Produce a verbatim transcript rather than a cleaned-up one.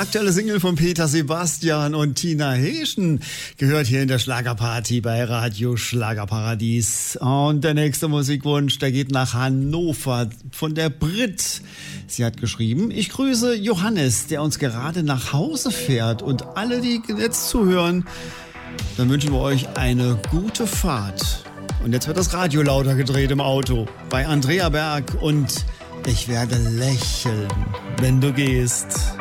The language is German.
Aktuelle Single von Peter Sebastian und Tina Heeschen gehört hier in der Schlagerparty bei Radio Schlagerparadies. Und der nächste Musikwunsch, der geht nach Hannover von der Brit. Sie hat geschrieben: Ich grüße Johannes, der uns gerade nach Hause fährt, und alle, die jetzt zuhören. Dann wünschen wir euch eine gute Fahrt. Und jetzt wird das Radio lauter gedreht im Auto bei Andrea Berg und Ich werde lächeln, wenn du gehst.